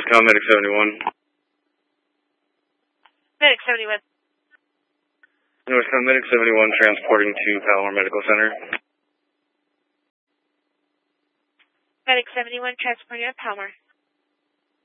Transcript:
Northtown Medic 71. Medic 71. Northtown Medic 71 transporting to Palomar Medical Center. Medic 71 transporting to Palomar.